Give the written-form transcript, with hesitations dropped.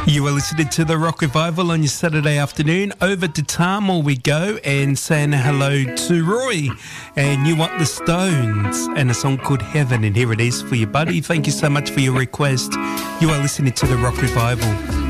You are listening to the Rock Revival on your Saturday afternoon. Over to Tamil we go and saying hello to Roy. And you want the Stones and a song called Heaven. And here it is for you, buddy. Thank you so much for your request. You are listening to the Rock Revival.